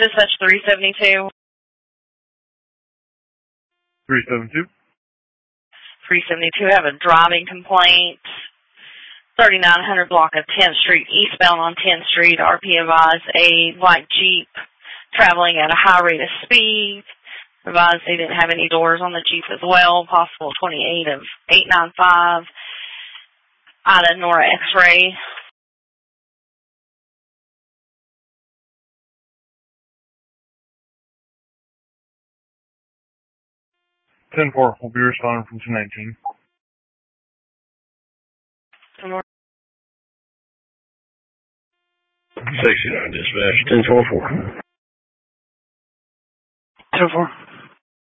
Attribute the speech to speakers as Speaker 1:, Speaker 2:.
Speaker 1: Dispatch 372.
Speaker 2: 372.
Speaker 1: 372, I have a driving complaint. 3900 block of 10th Street, eastbound on 10th Street. RP advised a black Jeep traveling at a high rate of speed. Advised they didn't have any doors on the Jeep as well. Possible 28 of 895. Ida Nora X-ray.
Speaker 2: Ten four will be responding from 219.
Speaker 3: 69 dispatch, 1044.
Speaker 2: 10-4.